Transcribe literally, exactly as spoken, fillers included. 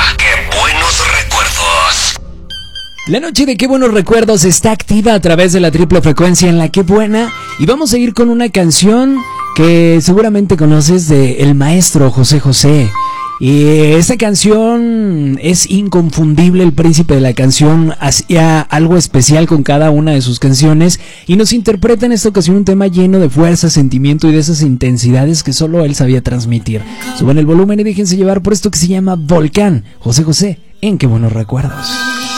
¡Qué buenos recuerdos! La noche de Qué Buenos Recuerdos está activa a través de la triple frecuencia en la Qué Buena. Y vamos a ir con una canción que seguramente conoces de el maestro José José. Y esta canción es inconfundible. El príncipe de la canción hacía algo especial con cada una de sus canciones y nos interpreta en esta ocasión un tema lleno de fuerza, sentimiento y de esas intensidades que solo él sabía transmitir. Suban el volumen y déjense llevar por esto que se llama Volcán. José José, en Qué Buenos Recuerdos.